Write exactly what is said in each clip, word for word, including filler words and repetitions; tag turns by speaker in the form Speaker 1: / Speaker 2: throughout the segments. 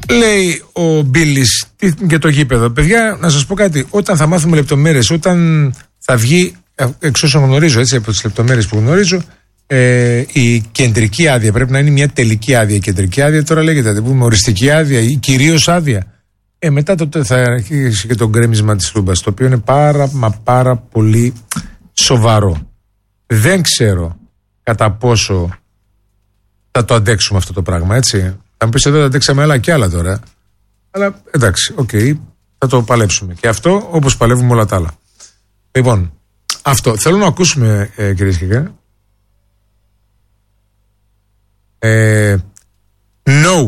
Speaker 1: Λέει ο Μπίλης για το γήπεδο. Παιδιά, να σας πω κάτι. Όταν θα μάθουμε λεπτομέρειες, όταν θα βγει, εξ όσων γνωρίζω, έτσι, από τις λεπτομέρειες που γνωρίζω, ε, η κεντρική άδεια πρέπει να είναι μια τελική άδεια. Η κεντρική άδεια τώρα λέγεται, δεν πούμε οριστική άδεια ή κυρίως άδεια. Ε, μετά τότε θα αρχίσει και το γκρέμισμα της Τούμπας, το οποίο είναι πάρα μα πάρα πολύ σοβαρό. Δεν ξέρω κατά πόσο θα το αντέξουμε αυτό το πράγμα, έτσι. Θα μου πεις εδώ, θα αντέξαμε άλλα και άλλα τώρα. Αλλά εντάξει, οκ, okay, θα το παλέψουμε. Και αυτό όπως παλεύουμε όλα τα άλλα. Λοιπόν, αυτό. Θέλω να ακούσουμε, ε, κυρίες και κύριοι. Ε, no.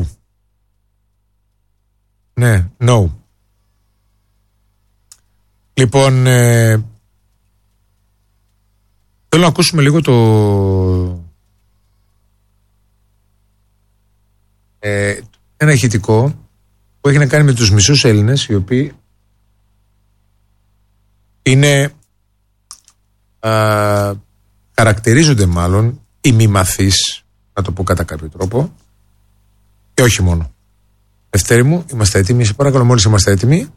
Speaker 1: Ναι, no. Λοιπόν, ε, θέλω να ακούσουμε λίγο το... Ε, ένα ηχητικό που έχει να κάνει με τους μισούς Έλληνες, οι οποίοι είναι α, χαρακτηρίζονται μάλλον ημιμαθείς, να το πω κατά κάποιο τρόπο, και όχι μόνο. Δευτέρη μου, είμαστε έτοιμοι? Σε παρακαλώ, μόλις είμαστε έτοιμοι.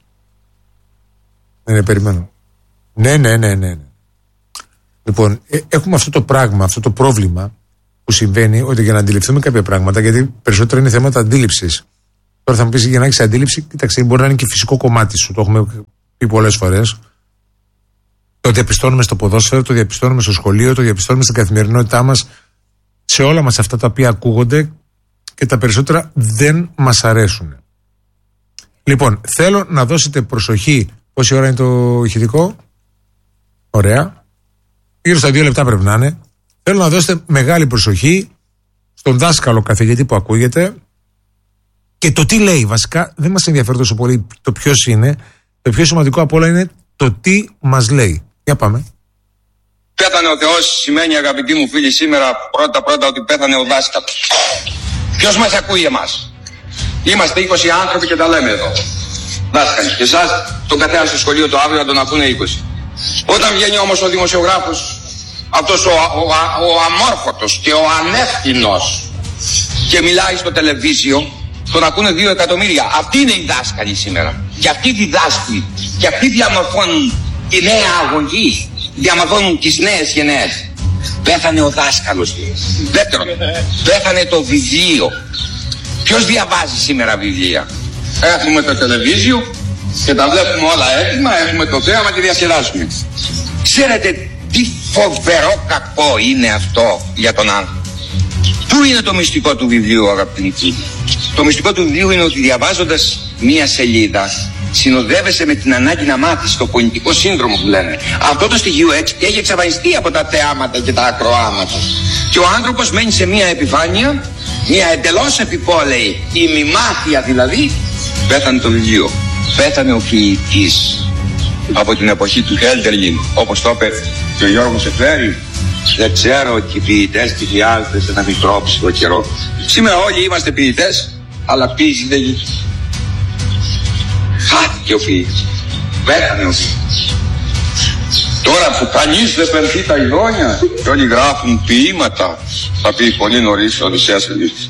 Speaker 1: Ναι, ναι, περιμένω. Ναι, ναι, ναι, ναι, ναι. Λοιπόν, ε, έχουμε αυτό το πράγμα, αυτό το πρόβλημα που συμβαίνει, ότι για να αντιληφθούμε κάποια πράγματα, γιατί περισσότερο είναι θέματα αντίληψης. Τώρα θα μου πεις, για να έχεις αντίληψη, κοίταξε, μπορεί να είναι και φυσικό κομμάτι σου. Το έχουμε πει πολλές φορές. Το διαπιστώνουμε στο ποδόσφαιρο, το διαπιστώνουμε στο σχολείο, το διαπιστώνουμε στην καθημερινότητά μας, σε όλα μας αυτά τα οποία ακούγονται και τα περισσότερα δεν μας αρέσουν. Λοιπόν, θέλω να δώσετε προσοχή. Πόση ώρα είναι το ηχητικό? Ωραία. Γύρω στα δύο λεπτά πρέπει να είναι. Θέλω να δώσετε μεγάλη προσοχή στον δάσκαλο καθηγητή που ακούγεται και το τι λέει. Βασικά δεν μας ενδιαφέρει τόσο πολύ το ποιος είναι. Το πιο σημαντικό από όλα είναι το τι μας λέει. Για πάμε.
Speaker 2: Πέθανε ο Θεός σημαίνει, αγαπητοί μου φίλοι, σήμερα πρώτα πρώτα ότι πέθανε ο δάσκαλος. Ποιος μας ακούει εμάς? Είμαστε είκοσι άνθρωποι και τα λέμε εδώ. Δάσκαλοι. Και εσάς τον καθένα στο σχολείο το αύριο να τον ακούνε είκοσι. Όταν βγαίνει όμως ο δημοσιογράφος, αυτός ο, ο, ο, ο αμόρφωτος και ο ανεύθυνος, και μιλάει στο τηλεβίσιο, τον ακούνε δύο εκατομμύρια. Αυτοί είναι οι δάσκαλοι σήμερα. Και αυτοί διδάσκουν. Και αυτοί διαμορφώνουν τη νέα αγωγή. Διαμορφώνουν τις νέες γενναίες. Πέθανε ο δάσκαλος. Δεύτερον, πέθανε το βιβλίο. Ποιος διαβάζει σήμερα βιβλία? Έχουμε το τηλεβίσιο και τα βλέπουμε όλα έτοιμα, έχουμε το θέαμα και διασκεδάζουμε. Ξέρετε τι φοβερό κακό είναι αυτό για τον άνθρωπο? Πού είναι το μυστικό του βιβλίου, αγαπητοί φίλοι? Το μυστικό του βιβλίου είναι ότι διαβάζοντας μία σελίδα συνοδεύεσαι με την ανάγκη να μάθεις, το πολιτικό σύνδρομο που λένε. Αυτό το στοιχείο έχει εξαφανιστεί από τα θεάματα και τα ακροάματα. Και ο άνθρωπος μένει σε μία επιφάνεια, μία εντελώς επιπόλαιη ημιμάθεια δηλαδή. Πέθανε το βιβλίο. Πέθανε ο ποιητής. Από την εποχή του Χέλτερλιν, όπως το είπε και ο Γιώργος Εφέρη, δεν ξέρω ότι οι ποιητές τι χρειάζεται σε ένα μικρό ψηλό καιρό. Σήμερα όλοι είμαστε ποιητές, αλλά ποιητής δεν γίνεται. Χάθηκε ο ποιητής. Πέθανε ο ποιητής. Τώρα που κανείς δεν περθεί τα ειδόνια και όλοι γράφουν ποίηματα, θα πει πολύ νωρίς ο Οδυσσέας Ελίος.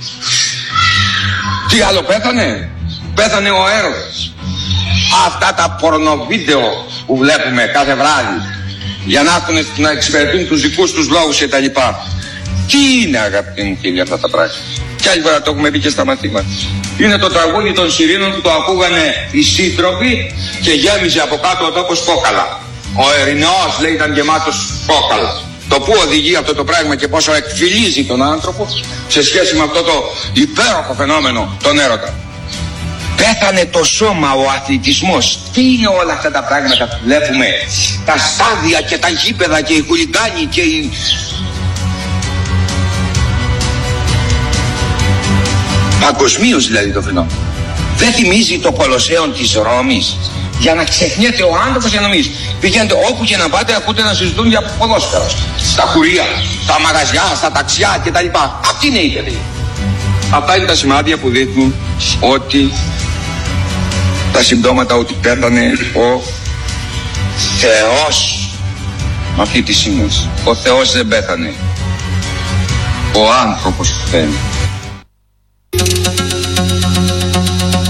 Speaker 2: Τι άλλο πέθανε? Πέθανε ο έρωτας. Αυτά τα πορνοβίδεο που βλέπουμε κάθε βράδυ για να έρθουν να εξυπηρετούν τους δικούς τους λόγους και τα λοιπά. Τι είναι, αγαπητοί μου φίλοι, αυτά τα πράγματα? Κι άλλη φορά το έχουμε πει και στα μαθήματα. Είναι το τραγούδι των Σιρήνων που το ακούγανε οι σύντροφοι και γέμιζε από κάτω ο τόπος κόκαλα. Ο Ερηνεός, λέει, ήταν γεμάτος κόκαλα. Το που οδηγεί αυτό το πράγμα και πόσο εκφυλίζει τον άνθρωπο σε σχέση με αυτό το υπέροχο φαινόμενο, τον έρωτα. Πέθανε το σώμα, ο αθλητισμός. Τι είναι όλα αυτά τα πράγματα που βλέπουμε? Τα στάδια και τα γήπεδα και οι χουλιγκάνοι και οι... Παγκοσμίως δηλαδή το φαινόμενο. Δεν θυμίζει το Κολοσσέον της Ρώμης? Για να ξεχνιέται ο άνθρωπος για να νομίζει. Πηγαίνετε όπου και να πάτε, ακούτε να συζητούν για ποδόσφαιρα. Στα χουρία, στα μαγαζιά, στα ταξιά κτλ. Αυτή είναι η παιδεία. Αυτά είναι τα σημάδια που δείχνουν ότι τα συμπτώματα ότι πέθανε ο Θεός. Με αυτή τη σύμβαση. Ο Θεός δεν πέθανε. Ο άνθρωπος πέθανε.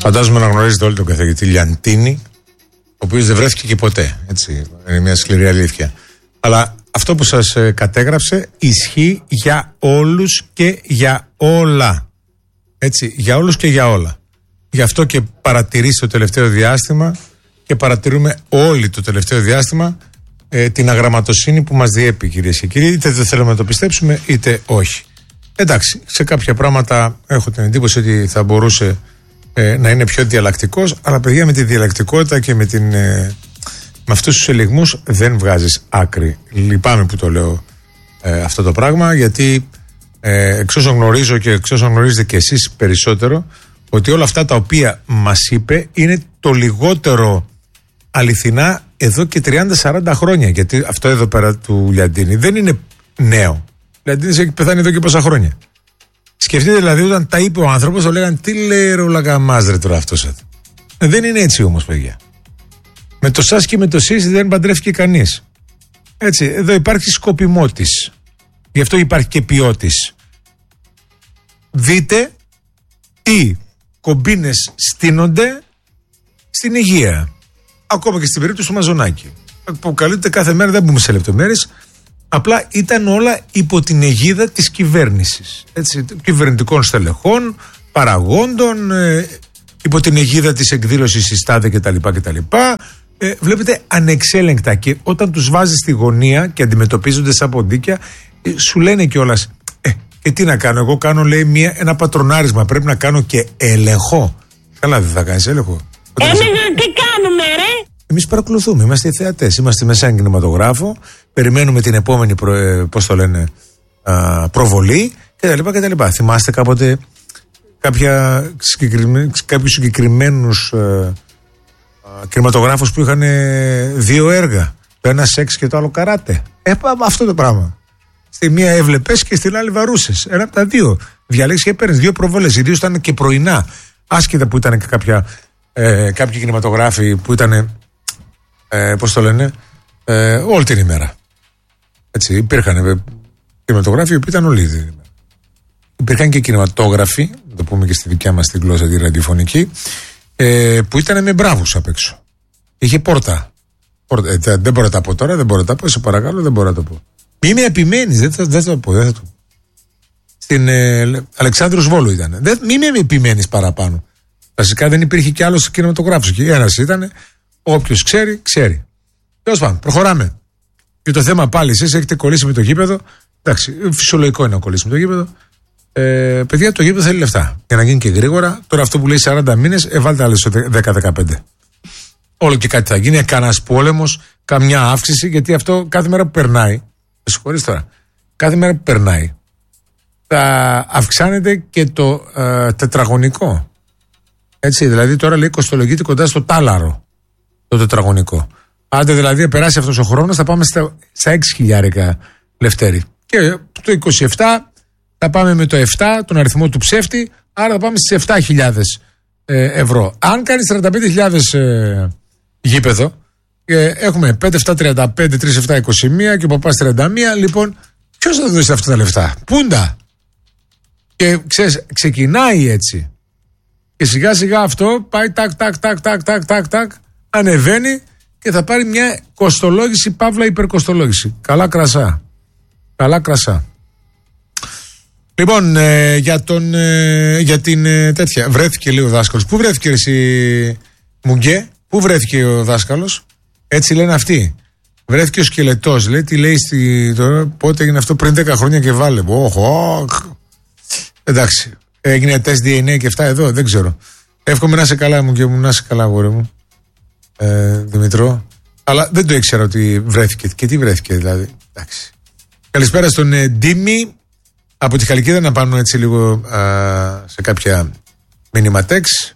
Speaker 1: Φαντάζομαι να γνωρίζετε όλοι τον καθηγητή Λιαντίνη, ο οποίος δεν βρέθηκε και ποτέ. Έτσι, είναι μια σκληρή αλήθεια. Αλλά αυτό που σας κατέγραψε ισχύει για όλους και για όλα. Έτσι, για όλους και για όλα. Γι' αυτό και παρατηρήσει το τελευταίο διάστημα και παρατηρούμε όλοι το τελευταίο διάστημα ε, την αγραμματοσύνη που μας διέπει, κυρίες και κύριοι. Είτε δεν θέλουμε να το πιστέψουμε, είτε όχι. Εντάξει, σε κάποια πράγματα έχω την εντύπωση ότι θα μπορούσε ε, να είναι πιο διαλλακτικός, αλλά παιδιά, με τη διαλλακτικότητα και με, την, ε, με αυτούς τους ελιγμούς δεν βγάζεις άκρη. Λυπάμαι που το λέω ε, αυτό το πράγμα, γιατί ε, εξ όσων γνωρίζω και εξ όσων γνωρίζετε και εσείς περισσότερο, ότι όλα αυτά τα οποία μας είπε είναι το λιγότερο αληθινά εδώ και τριάντα σαράντα χρόνια. Γιατί αυτό εδώ πέρα του Λιαντίνη δεν είναι νέο. Ο Λιαντίνης έχει πεθάνει εδώ και πόσα χρόνια. Σκεφτείτε δηλαδή, όταν τα είπε ο άνθρωπος, το λέγανε τι λέει ρε ουλακαμάς ρε τώρα αυτός. Ε, δεν είναι έτσι όμως, παιδιά. Με το σας και με το σεις δεν παντρεύτηκε κανείς. Έτσι, εδώ υπάρχει σκοπιμότης. Γι' αυτό υπάρχει και ποιότης. Δείτε τι κομπίνες στείνονται στην υγεία. Ακόμα και στην περίπτωση του Μαζονάκη. Αποκαλείται κάθε μέρα, δεν μπούμε σε λεπτομέρειες. Απλά ήταν όλα υπό την αιγίδα της κυβέρνησης. Έτσι, κυβερνητικών στελεχών, παραγόντων, ε, υπό την αιγίδα της εκδήλωσης της ΤΑΔΕ κτλ. κτλ. Ε, βλέπετε ανεξέλεγκτα, και όταν τους βάζεις στη γωνία και αντιμετωπίζονται σαν ποντίκια, ε, σου λένε κιόλας, ε, και τι να κάνω, εγώ κάνω λέει μια, ένα πατρονάρισμα, πρέπει να κάνω και έλεγχο. Καλά, δεν θα κάνεις έλεγχο.
Speaker 3: Εμείς τι κάνουμε ρε?
Speaker 1: Εμείς παρακολουθούμε, είμαστε οι θεατές, είμαστε μέσα στον κινηματογράφο, περιμένουμε την επόμενη προ, ε, πώς το λένε, α, προβολή κτλ. κτλ. Θυμάστε κάποτε κάποια συγκεκριμέ, κάποιους συγκεκριμένους ε, κινηματογράφους που είχαν δύο έργα, το ένα σεξ και το άλλο καράτε. Ε, αυτό το πράγμα. Στη μία έβλεπες και στην άλλη βαρούσες. Ένα από τα δύο. Διαλέξεις και παίρνεις δύο προβολές. Οι δύο ήταν και πρωινά. Άσχετα που ήταν και κάποια, ε, κάποιοι κινηματογράφοι που ήταν, ε, πώς το λένε, ε, όλη την ημέρα. Έτσι, υπήρχαν ε, κινηματογράφοι που ήταν όλη την ημέρα. Υπήρχαν και κινηματόγραφοι, να το πούμε και στη δικιά μας τη γλώσσα τη ραδιοφωνική, ε, που ήταν με μπράβους απ' έξω. Είχε πόρτα. πόρτα. Ε, δεν μπορώ να τα πω τώρα, δεν μπορώ να τα πω, σε παρακαλώ, δεν μπορώ να το πω. Μη με επιμένεις, δεν θα, δεν θα το πω, δεν θα το πω. Στην ε, Αλεξάνδρους Βόλου ήταν. Δεν, μη με επιμένεις παραπάνω. Βασικά δεν υπήρχε κι άλλος κινηματογράφος. Και ένας ήταν, όποιος ξέρει, ξέρει. Τέλος πάντων, προχωράμε. Και το θέμα πάλι, εσείς έχετε κολλήσει με το γήπεδο. Εντάξει, φυσιολογικό είναι να κολλήσει με το γήπεδο. Ε, παιδιά, το γήπεδο θέλει λεφτά. Για να γίνει και γρήγορα. Τώρα αυτό που λέει σαράντα μήνες, ε, βάλτε άλλες δέκα δεκαπέντε. Όλο και κάτι θα γίνει. Κανένας πόλεμος, καμιά αύξηση, γιατί αυτό κάθε μέρα που περνάει. Συγχωρείς τώρα. Κάθε μέρα που περνάει, θα αυξάνεται και το ε, τετραγωνικό. Έτσι, δηλαδή τώρα λέει κοστολογείται κοντά στο τάλαρο το τετραγωνικό. Άντε δηλαδή περάσει αυτός ο χρόνος, θα πάμε στα, στα έξι χιλιάρικα Λευτέρη. Και το είκοσι επτά θα πάμε με το επτά, τον αριθμό του ψεύτη, άρα θα πάμε στις επτά χιλιάδες ε, ευρώ. Αν κάνεις τριάντα πέντε χιλιάδες ε, γήπεδο, ε, έχουμε πέντε επτά τριάντα πέντε, τρία επτά είκοσι ένα και ο παπάς τριάντα ένα, λοιπόν, ποιος θα δώσει αυτά τα λεφτά? Πούντα! Και ξέρεις, ξεκινάει έτσι. Και σιγά σιγά αυτό πάει τάκ, τάκ, τάκ, τάκ, τάκ, τάκ, τάκ, ανεβαίνει και θα πάρει μια κοστολόγηση, παύλα υπερκοστολόγηση. Καλά κρασά. Καλά κρασά. Λοιπόν, ε, για, τον, ε, για την ε, τέτοια, βρέθηκε λέει ο δάσκαλος. Πού βρέθηκε εσύ Μουγκέ, πού βρέθηκε ο δάσκαλος? Έτσι λένε αυτοί. Βρέθηκε ο σκελετός, λέει, τι λέει στη, τώρα, πότε έγινε αυτό, πριν δέκα χρόνια και βάλε. Όχ, όχ. Εντάξει, έγινε τεστ ντι εν έι και αυτά εδώ, δεν ξέρω. Εύχομαι να είσαι καλά μου και μου, να είσαι καλά αγόρι μου, ε, Δημητρό. Αλλά δεν το ήξερα ότι βρέθηκε. Και τι βρέθηκε δηλαδή. Εντάξει. Καλησπέρα στον ε, Ντίμη από τη Χαλκίδα, να πάμε έτσι λίγο α, σε κάποια μηνυματέξ.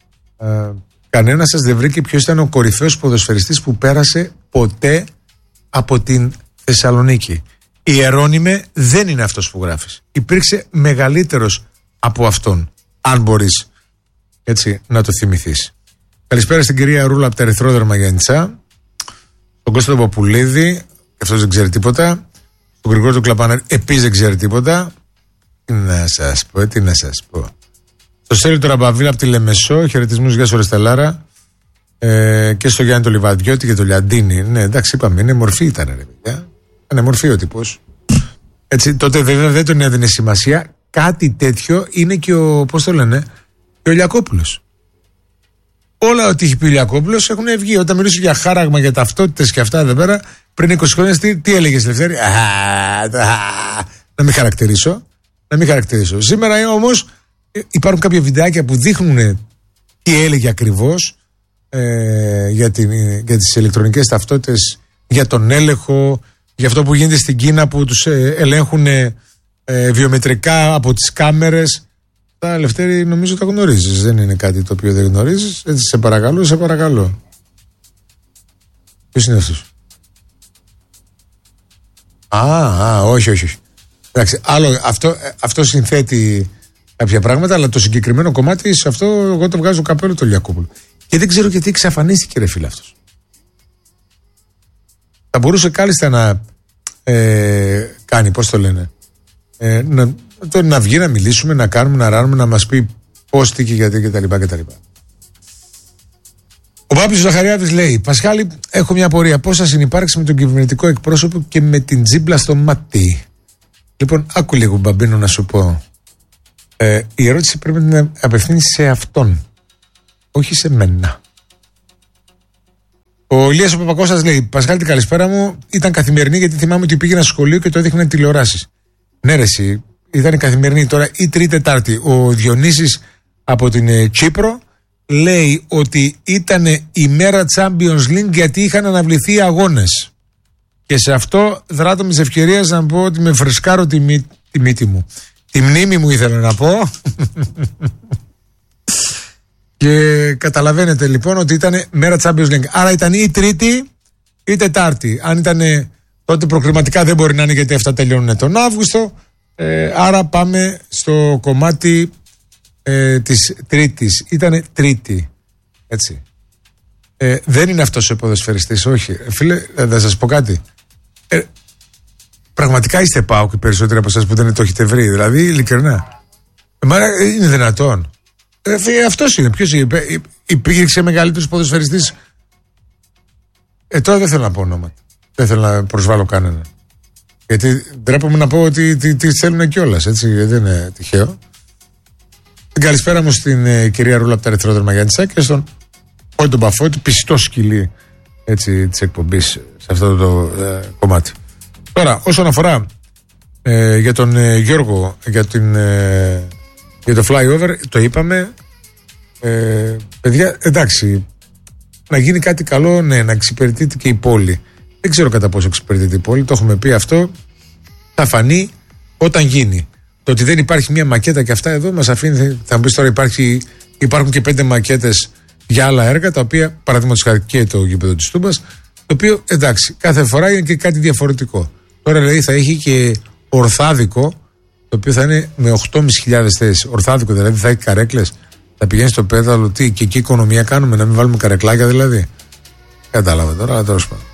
Speaker 1: Κανένα σας δεν βρήκε ποιος ήταν ο κορυφαίος ποδοσφαιριστής που πέρασε ποτέ από την Θεσσαλονίκη. Η Ιερώνυμε δεν είναι αυτός που γράφεις. Υπήρξε μεγαλύτερος από αυτόν, αν μπορείς έτσι να το θυμηθείς. Καλησπέρα στην κυρία Ρούλα από τα Ερυθρόδερμα Γιάννητσά, τον Κώστα τον Παπουλίδη, αυτός δεν ξέρει τίποτα, τον Γρηγόρη του Κλαπανάρη επίσης δεν ξέρει τίποτα. Τι να σας πω, τι να σας πω. Το Στέλιο του Ραμπαβίλα από τη Λεμεσό, χαιρετισμούς, γεια σου ρε Στελάρα. Ε, και στο Γιάννη το Λιβαδιώτη και το Λιαντίνη. Ναι, εντάξει, είπαμε, είναι μορφή ήταν, ρε παιδιά. Είναι μορφή ο τύπος. Έτσι, τότε βέβαια δεν τον έδινε σημασία. Κάτι τέτοιο είναι και ο, πώς το λένε, και ο Λιακόπουλος. Όλα ό,τι έχει πει ο Λιακόπουλος έχουν βγει. Όταν μιλούσε για χάραγμα, για ταυτότητες και αυτά εδώ πέρα, πριν είκοσι χρόνια, τι, τι έλεγες, Λευτέρη? Α, α, να μην χαρακτηρίσω. Να μην χαρακτηρίσω. Σήμερα όμως υπάρχουν κάποια βιντεάκια που δείχνουν τι έλεγε ακριβώς ε, για, την, για τις ηλεκτρονικές ταυτότητες, για τον έλεγχο, για αυτό που γίνεται στην Κίνα που τους ε, ελέγχουν ε, βιομετρικά από τις κάμερες. Τα Λευτέρη νομίζω τα γνωρίζεις. Δεν είναι κάτι το οποίο δεν γνωρίζεις. Έτσι, σε παρακαλώ, σε παρακαλώ. Ποιος είναι αυτός? Α, α, όχι, όχι, όχι. Εντάξει, άλλο, αυτό, αυτό συνθέτει κάποια πράγματα, αλλά το συγκεκριμένο κομμάτι, σε αυτό εγώ το βγάζω καπέλο το Λιακόπουλο. Και δεν ξέρω γιατί εξαφανίστηκε, ρε φίλε, αυτός. Θα μπορούσε κάλλιστα να ε, κάνει, πώς το λένε, ε, να, το, να βγει να μιλήσουμε, να κάνουμε, να ράνουμε, να μας πει πώς, τι και γιατί κτλ. κτλ. Ο Πάπης Ζαχαριάδης λέει: Πασχάλη, έχω μια απορία. Πώς θα συνυπάρξει με τον κυβερνητικό εκπρόσωπο και με την τζίμπλα στο μάτι? Λοιπόν, άκου λίγο, Μπαμπίνο, να σου πω. Ε, η ερώτηση πρέπει να απευθύνει σε αυτόν, όχι σε μένα. Ο Ηλίας ο Παπακώστας λέει: Πασχάλη, την καλησπέρα μου. Ήταν καθημερινή, γιατί θυμάμαι ότι πήγαινα σχολείο και το έδειχναν τηλεοράσεις. Ναι, ρε, εσύ, ήταν καθημερινή τώρα ή Τρίτη Τετάρτη. Ο Διονύσης από την ε, Κύπρο λέει ότι ήταν η μέρα Champions League γιατί είχαν αναβληθεί οι αγώνες. Και σε αυτό δράτω με τις ευκαιρίες να πω ότι με φρεσκάρω τη, μύ, τη μύτη μου. Τη μνήμη μου ήθελα να πω. Και καταλαβαίνετε λοιπόν ότι ήταν μέρα Champions League. Άρα ήταν ή Τρίτη ή Τετάρτη. Αν ήταν τότε προκριματικά δεν μπορεί να είναι, γιατί αυτά τελειώνουν τον Αύγουστο. Ε, άρα πάμε στο κομμάτι ε, της Τρίτης. Ήτανε Τρίτη. Έτσι. Ε, δεν είναι αυτός ο ποδοσφαιριστής, όχι. Φίλε, θα σας πω κάτι. Ε, πραγματικά είστε ΠΑΟΚ οι περισσότεροι από εσάς που δεν το έχετε βρει. Δηλαδή, ειλικρινά. Εμένα είναι δυνατόν. Ε, αυτός είναι. Ποιος είναι? Υπήρξε μεγαλύτερος ποδοσφαιριστής? Ε, τώρα δεν θέλω να πω ονόματα. Δεν θέλω να προσβάλλω κανένα. Γιατί ντρέπομαι να πω ότι τι, τι θέλουν κιόλας, έτσι. Δεν είναι τυχαίο. Την καλησπέρα μου στην ε, κυρία Ρούλα από τα Ερυθρόδρομα Γιάννησα και στον Πόντο Μπαφότη, πιστό σκυλί της εκπομπής σε αυτό το ε, κομμάτι. Τώρα, όσον αφορά ε, για τον ε, Γιώργο, για, την, ε, για το flyover, το είπαμε. Ε, παιδιά, εντάξει, να γίνει κάτι καλό, ναι, να εξυπηρετείται και η πόλη. Δεν ξέρω κατά πόσο εξυπηρετείται η πόλη, το έχουμε πει αυτό. Θα φανεί όταν γίνει. Το ότι δεν υπάρχει μια μακέτα και αυτά εδώ μας αφήνει. Θα μου πεις τώρα, υπάρχει, υπάρχουν και πέντε μακέτες για άλλα έργα, τα οποία, παραδείγματος χάρη και το γήπεδο της Τούμπας, το οποίο εντάξει, κάθε φορά είναι και κάτι διαφορετικό. Τώρα δηλαδή θα έχει και ορθάδικο, το οποίο θα είναι με οκτώ χιλιάδες πεντακόσιες θέσεις. Ορθάδικο δηλαδή, θα έχει καρέκλες, θα πηγαίνει στο πέδαλο, τι, και εκεί οικονομία κάνουμε, να μην βάλουμε καρεκλάκια δηλαδή. Κατάλαβα τώρα, αλλά τέλος πάντων.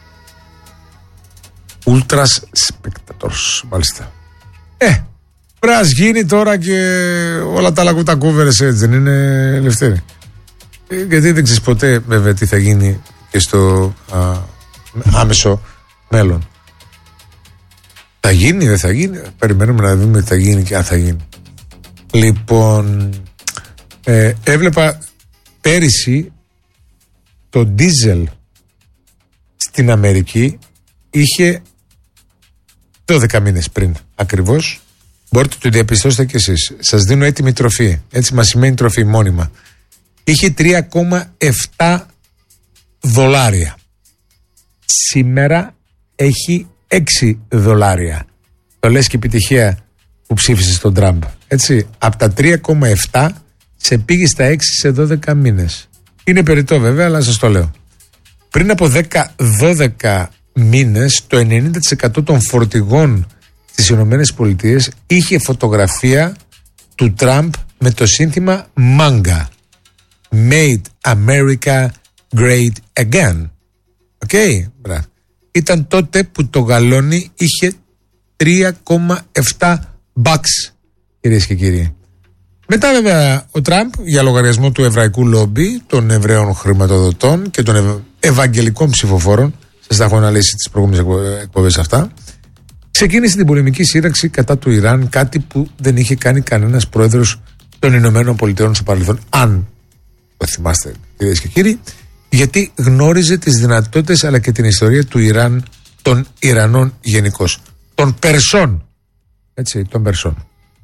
Speaker 1: Ultras Spectators, μάλιστα. Ε, πρέπει να γίνει τώρα και όλα τα άλλα κουτακούβερες, έτσι δεν είναι, Λευτέρη? Ε, γιατί δεν ξέρεις ποτέ βέβαια τι θα γίνει και στο α, άμεσο μέλλον. Θα γίνει, δεν θα γίνει? Περιμένουμε να δούμε τι θα γίνει και αν θα γίνει. Λοιπόν, ε, έβλεπα πέρυσι το ντίζελ στην Αμερική είχε δώδεκα μήνες πριν ακριβώς. Μπορείτε να το διαπιστώσετε κι εσείς. Σας δίνω έτοιμη τροφή. Έτσι μας σημαίνει τροφή μόνιμα. Είχε τρία κόμμα επτά δολάρια. Σήμερα έχει έξι δολάρια. Το λες και επιτυχία που ψήφισε στον Τραμπ. Έτσι, από τα τρία κόμμα επτά σε πήγε στα έξι σε δώδεκα μήνες. Είναι περιττό βέβαια, αλλά σας το λέω. Πριν από δέκα δώδεκα μήνες, το ενενήντα τοις εκατό των φορτηγών στις Ηνωμένες Πολιτείες είχε φωτογραφία του Τραμπ με το σύνθημα μάγκα. Made America Great Again. Οκ, okay, μπράβο. Ήταν τότε που το γαλόνι είχε τρία κόμμα επτά bucks, κυρίες και κύριοι. Μετά βέβαια ο Τραμπ για λογαριασμό του εβραϊκού λόμπι, των Εβραίων χρηματοδοτών και των ευ... ευαγγελικών ψηφοφόρων, σας τα έχω αναλύσει τις προηγούμενες εκπομπές αυτά, ξεκίνησε την πολεμική σύραξη κατά του Ιράν, κάτι που δεν είχε κάνει κανένας πρόεδρος των Ηνωμένων Πολιτειών στο παρελθόν, αν το θυμάστε κυρίες και κύριοι, γιατί γνώριζε τις δυνατότητες αλλά και την ιστορία του Ιράν, των Ιρανών γενικώς, των Περσών, έτσι, των Περσών.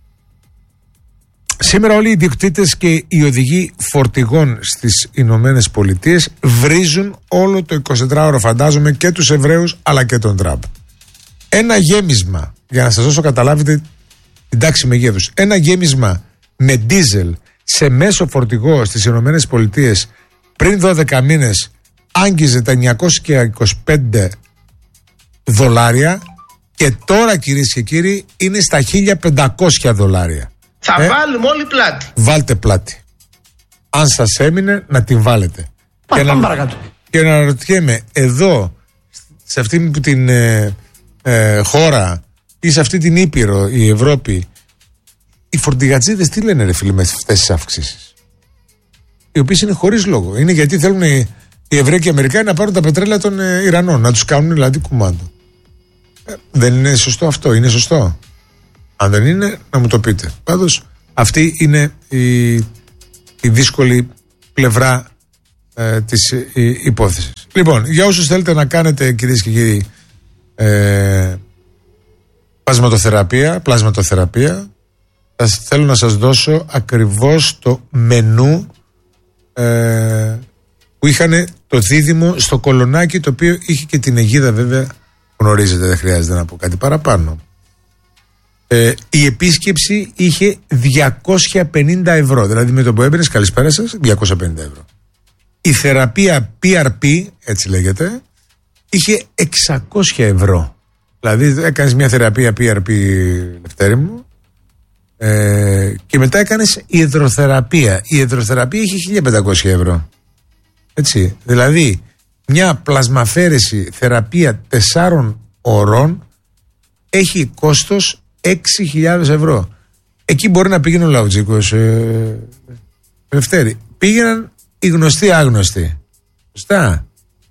Speaker 1: Σήμερα όλοι οι ιδιοκτήτες και οι οδηγοί φορτηγών στις Ηνωμένες Πολιτείες βρίζουν όλο το εικοσιτετράωρο, φαντάζομαι, και τους Εβραίους αλλά και τον Τραμπ. Ένα γέμισμα, για να σας δώσω καταλάβετε την τάξη μεγέθους, ένα γέμισμα με ντίζελ σε μέσο φορτηγό στις Ηνωμένες Πολιτείες πριν δώδεκα μήνες άγγιζε τα εννιακόσια είκοσι πέντε δολάρια και τώρα, κυρίες και κύριοι, είναι στα χίλια πεντακόσια δολάρια.
Speaker 4: Θα ε, βάλουμε όλη πλάτη.
Speaker 1: Βάλτε πλάτη. Αν σας έμεινε, να την βάλετε.
Speaker 4: Πα,
Speaker 1: και,
Speaker 4: πάμε
Speaker 1: να,
Speaker 4: παρακάτω.
Speaker 1: και να ρωτιέμαι, εδώ, σε αυτή την ε, ε, χώρα ή σε αυτή την Ήπειρο, η Ευρώπη, οι φορτηγατζίδες τι λένε, ρε φίλοι, με αυτές τις αυξήσεις? Οι οποίες είναι χωρίς λόγο. Είναι γιατί θέλουν οι, οι Εβραίοι και οι Αμερικάνοι να πάρουν τα πετρέλαια των ε, Ιρανών, να τους κάνουν δηλαδή κουμάντο. Ε, δεν είναι σωστό αυτό? Είναι σωστό? Αν δεν είναι, να μου το πείτε. Πάντως, αυτή είναι η, η δύσκολη πλευρά ε, της ε, υπόθεσης. Λοιπόν, για όσους θέλετε να κάνετε, κυρίες και κύριοι, ε, πλασματοθεραπεία, πλασματοθεραπεία, θα θέλω να σας δώσω ακριβώς το μενού ε, που είχαν το δίδυμο στο Κολονάκι, το οποίο είχε και την αιγίδα, βέβαια, γνωρίζετε, δεν χρειάζεται να πω κάτι παραπάνω. Ε, η επίσκεψη είχε διακόσια πενήντα ευρώ, δηλαδή με το που έμπαινες, καλησπέρα σας, διακόσια πενήντα ευρώ. Η θεραπεία πι αρ πι, έτσι λέγεται, είχε εξακόσια ευρώ. Δηλαδή έκανες μια θεραπεία πι αρ πι, Λευτέρη μου, ε, και μετά έκανες υδροθεραπεία. Η υδροθεραπεία είχε χίλια πεντακόσια ευρώ. Έτσι, δηλαδή μια πλασμαφέρεση θεραπεία τεσσάρων ωρών έχει κόστος έξι χιλιάδες ευρώ. Εκεί μπορεί να πήγαινε ο Λαουτζίκος, ε, Λευτέρη. Πήγαιναν οι γνωστοί άγνωστοι. Σωστά.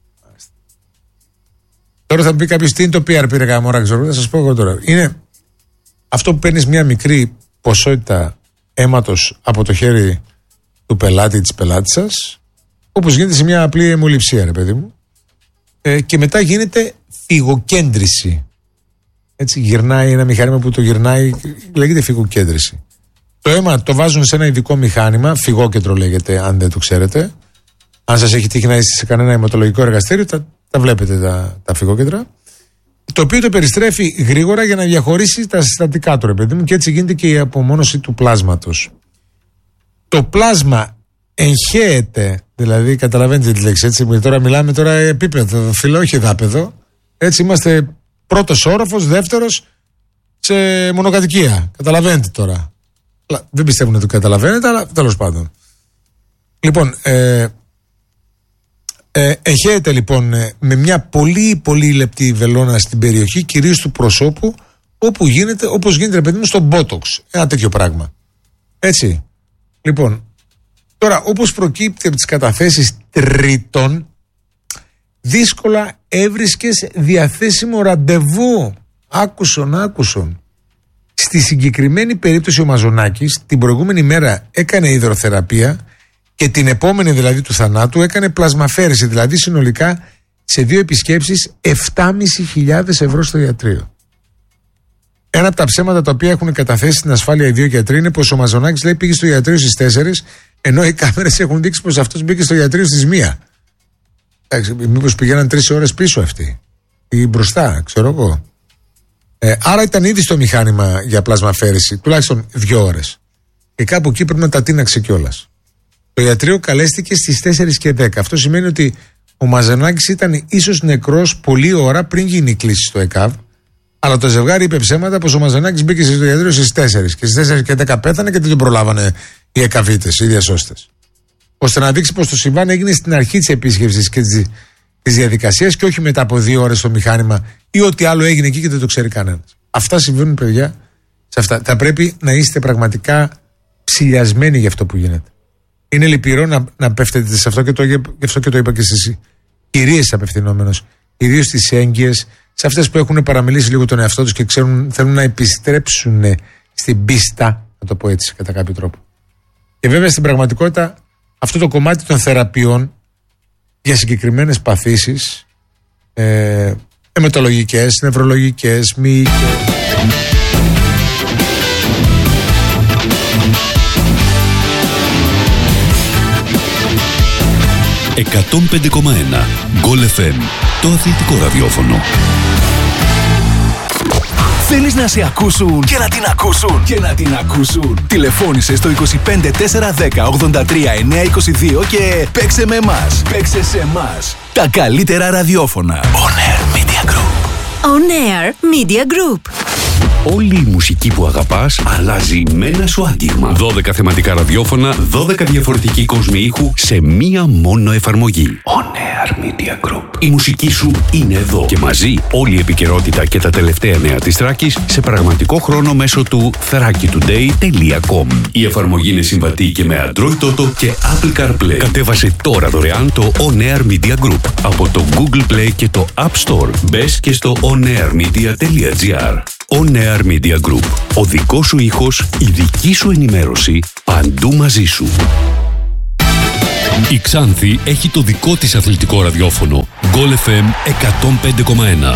Speaker 1: Τώρα θα μου πει κάποιος τι είναι το πι αρ πι, ρε γαμόρα, ξέρω, θα σας πω εγώ τώρα. Είναι αυτό που παίρνεις μια μικρή ποσότητα αίματος από το χέρι του πελάτη, της πελάτης σας, όπως γίνεται σε μια απλή αιμοληψία, ρε παιδί μου, ε, και μετά γίνεται φυγοκέντρηση. Έτσι γυρνάει ένα μηχάνημα που το γυρνάει, λέγεται φυγοκέντρηση. Το αίμα το βάζουν σε ένα ειδικό μηχάνημα, φυγόκεντρο λέγεται, αν δεν το ξέρετε. Αν σας έχει τύχει να είστε σε κανένα αιματολογικό εργαστήριο, τα, τα βλέπετε τα, τα φυγόκεντρα. Το οποίο το περιστρέφει γρήγορα για να διαχωρίσει τα συστατικά του, ρε παιδί μου, και έτσι γίνεται και η απομόνωση του πλάσματος. Το πλάσμα εγχέεται, δηλαδή καταλαβαίνετε τη λέξη, έτσι, τώρα μιλάμε τώρα επίπεδο, φύλλο, όχι εδάπεδο. Έτσι είμαστε πρώτος όροφος, δεύτερος σε μονοκατοικία. Καταλαβαίνετε τώρα. Δεν πιστεύουν ότι το καταλαβαίνετε, αλλά τέλος πάντων. Λοιπόν, ε, ε, εγχέεται λοιπόν ε, με μια πολύ πολύ λεπτή βελόνα στην περιοχή, κυρίως του προσώπου, όπου γίνεται, όπως γίνεται, ρε παιδί μου, στο Botox. Ένα τέτοιο πράγμα. Έτσι. Λοιπόν, τώρα, όπως προκύπτει από τις καταθέσεις τρίτων, δύσκολα έβρισκες διαθέσιμο ραντεβού. Άκουσον, άκουσον. Στη συγκεκριμένη περίπτωση ο Μαζονάκης την προηγούμενη μέρα έκανε υδροθεραπεία και την επόμενη, δηλαδή του θανάτου, έκανε πλασμαφέρεση, δηλαδή συνολικά σε δύο επισκέψεις επτά χιλιάδες πεντακόσια ευρώ στο ιατρείο. Ένα από τα ψέματα τα οποία έχουν καταθέσει στην ασφάλεια οι δύο γιατροί είναι πως ο Μαζονάκης, λέει, πήγε στο ιατρείο στις τέσσερις, ενώ οι κάμερες έχουν δείξει πως αυτός μπήκε στο ιατρείο στις μία. Μήπως πηγαίναν τρεις ώρες πίσω αυτοί ή μπροστά, ξέρω εγώ. Ε, άρα ήταν ήδη στο μηχάνημα για πλασμαφέρεση τουλάχιστον δύο ώρες. Και κάπου εκεί πρέπει να τα τίναξε κιόλας. Το ιατρείο καλέστηκε στις τέσσερις και δέκα. Αυτό σημαίνει ότι ο Μαζονάκης ήταν ίσως νεκρός πολλή ώρα πριν γίνει η κλήση στο ΕΚΑΒ. Αλλά το ζευγάρι είπε ψέματα πως ο Μαζονάκης μπήκε στο ιατρείο στις τέσσερις και στις τέσσερις και δέκα πέθανε και δεν τον προλάβανε οι ΕΚΑΒίτες, οι διασώστες. Ώστε να δείξει πως το συμβάν έγινε στην αρχή της επίσκεψης και της, της διαδικασίας και όχι μετά από δύο ώρες στο μηχάνημα ή ό,τι άλλο έγινε εκεί και δεν το ξέρει κανένας. Αυτά συμβαίνουν, παιδιά. Σε αυτά. Θα πρέπει να είστε πραγματικά ψηλιασμένοι για αυτό που γίνεται. Είναι λυπηρό να, να πέφτετε σε αυτό και το, γι' αυτό και το είπα και στις κυρίες απευθυνόμενος. Ιδίως στις έγκυες, σε αυτές που έχουν παραμιλήσει λίγο τον εαυτό τους και ξέρουν, θέλουν να επιστρέψουν στην πίστα, να το πω έτσι κατά κάποιο τρόπο. Και βέβαια στην πραγματικότητα αυτό το κομμάτι των θεραπείων για συγκεκριμένες παθήσεις, ε, αιμετολογικές, νευρολογικές, μυϊκές.
Speaker 5: εκατόν πέντε κόμμα ένα Γκολ εφ εμ, το αθλητικό ραδιόφωνο.
Speaker 6: Θέλεις να σε ακούσουν και να την ακούσουν και να την ακούσουν. Τηλεφώνησε στο είκοσι πέντε τετρακόσια δέκα ογδόντα τρία εννιακόσια είκοσι δύο και παίξε με εμάς. Παίξε σε εμάς. Τα καλύτερα ραδιόφωνα. On Air Media Group.
Speaker 7: On Air Media Group.
Speaker 5: Όλη η μουσική που αγαπάς αλλάζει με ένα σου άγγιγμα. δώδεκα θεματικά ραδιόφωνα, δώδεκα διαφορετικοί κόσμοι ήχου σε μία μόνο εφαρμογή. On Air Media Group. Η μουσική σου είναι εδώ. Και μαζί όλη η επικαιρότητα και τα τελευταία νέα της Θράκης σε πραγματικό χρόνο μέσω του θράκη τουντέι τελεία κομ. Η εφαρμογή είναι συμβατή και με Android Auto και Apple CarPlay. Κατέβασε τώρα δωρεάν το On Air Media Group από το Google Play και το App Store. Μπες και στο onairmedia τελεία gr. On Air Media Group. Ο δικός σου ήχος, η δική σου ενημέρωση, παντού μαζί σου. Η Ξάνθη έχει το δικό της αθλητικό ραδιόφωνο. Γκολ εφ εμ εκατόν πέντε κόμμα ένα.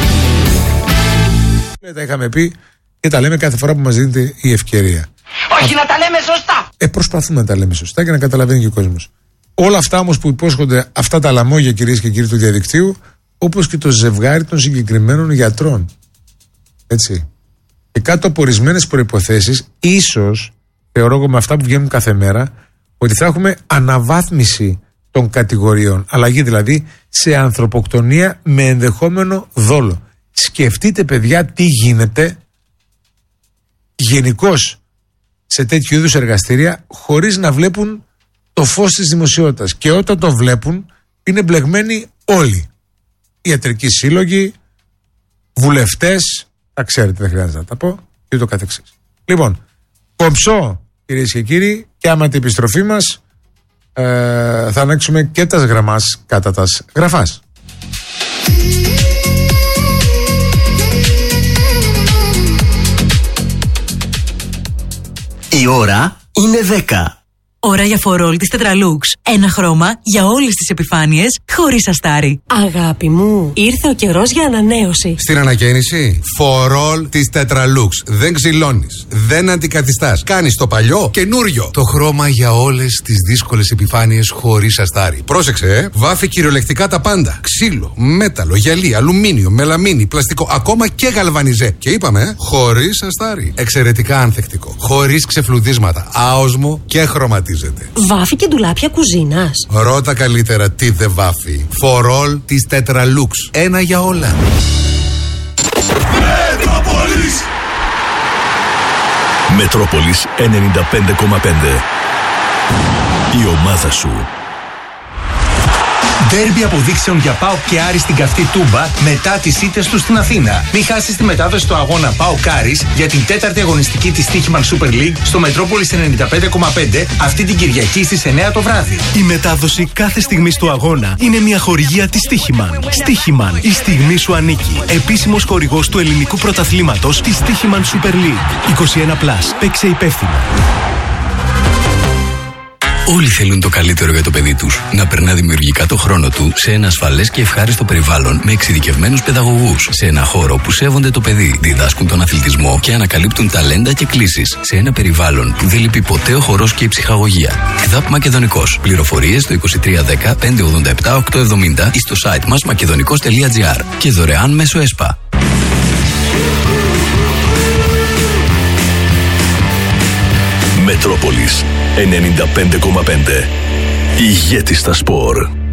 Speaker 1: Τα είχαμε πει και τα λέμε κάθε φορά που μας δίνεται η ευκαιρία.
Speaker 4: Όχι να τα λέμε σωστά.
Speaker 1: Ε, προσπαθούμε να τα λέμε σωστά και να καταλαβαίνει και ο κόσμος. Όλα αυτά όμως που υπόσχονται αυτά τα λαμόγια, κυρίες και κύριοι του διαδικτύου, όπως και το ζευγάρι των συγκεκριμένων γιατρών. Έτσι. Και κάτω από ορισμένες προϋποθέσεις, ίσως, θεωρώ εγώ με αυτά που βγαίνουν κάθε μέρα, ότι θα έχουμε αναβάθμιση των κατηγοριών. Αλλαγή δηλαδή σε ανθρωποκτονία με ενδεχόμενο δόλο. Σκεφτείτε, παιδιά, τι γίνεται γενικώς σε τέτοιου είδους εργαστήρια χωρίς να βλέπουν το φως της δημοσιότητας. Και όταν το βλέπουν είναι μπλεγμένοι όλοι. Ιατρικοί σύλλογοι, βουλευτές, τα ξέρετε, δεν χρειάζεται να τα πω, και το καθεξής. Λοιπόν, κομψό, κυρίες και κύριοι, και άμα την επιστροφή μας ε, θα ανοίξουμε και τας γραμμάς κατά τας γραφάς.
Speaker 6: Η ώρα είναι δέκα.
Speaker 7: Ώρα για φορόλ της Tetralux. Ένα χρώμα για όλες τις επιφάνειες, χωρίς αστάρι.
Speaker 8: Αγάπη μου, ήρθε ο καιρός για ανανέωση.
Speaker 9: Στην ανακαίνιση, φορόλ της Tetralux. Δεν ξυλώνεις, δεν αντικαθιστάς. Κάνεις το παλιό καινούριο. Το χρώμα για όλες τις δύσκολες επιφάνειες χωρίς αστάρι. Πρόσεξε, ε. Βάφει κυριολεκτικά τα πάντα. Ξύλο, μέταλλο, γυαλί, αλουμίνιο, μελαμίνι, πλαστικό, ακόμα και γαλβανιζέ. Και είπαμε, ε, χωρίς αστάρι. Εξαιρετικά ανθεκτικό. Χωρίς ξεφλουδίσματα. Άοσμο και χρωματισμό.
Speaker 8: Βάφει και ντουλάπια κουζίνας.
Speaker 9: Ρώτα καλύτερα τι δεν βάφει. Φορόλ της Tetralux. Ένα για όλα.
Speaker 6: Μετρόπολης. Μετρόπολης ενενήντα πέντε κόμμα πέντε. Η ομάδα σου. Ντέρμπι αποδείξεων για ΠΑΟΚ και Άρη στην καυτή Τούμπα μετά τις ήττες του στην Αθήνα. Μην χάσεις τη μετάδοση του αγώνα ΠΑΟΚ Άρης για την τέταρτη αγωνιστική της Στίχημαν Super League στο Μετρόπολης ενενήντα πέντε κόμμα πέντε αυτή την Κυριακή στις εννιά το βράδυ. Η μετάδοση κάθε στιγμής του αγώνα είναι μια χορηγία της Στίχημαν. Στίχημαν, η στιγμή σου ανήκει. Επίσημος χορηγός του ελληνικού πρωταθλήματος της Στίχημαν Super League. είκοσι ένα συν. Παίξε υπεύθυνα.
Speaker 10: Όλοι θέλουν το καλύτερο για το παιδί τους. Να περνά δημιουργικά το χρόνο του σε ένα ασφαλές και ευχάριστο περιβάλλον με εξειδικευμένους παιδαγωγούς. Σε ένα χώρο που σέβονται το παιδί, διδάσκουν τον αθλητισμό και ανακαλύπτουν ταλέντα και κλίσεις. Σε ένα περιβάλλον που δεν λείπει ποτέ ο χορός και η ψυχαγωγία. ΚΔΑΠ Μακεδονικός. Πληροφορίες στο είκοσι τρία δέκα πεντακόσια ογδόντα επτά οκτακόσια εβδομήντα ή στο site μας μακεδονικός τελεία gr και δωρεάν μέσω ΕΣΠΑ.
Speaker 6: Μετρόπολης ενενήντα πέντε κόμμα πέντε. Ηγέτη στα σπορ.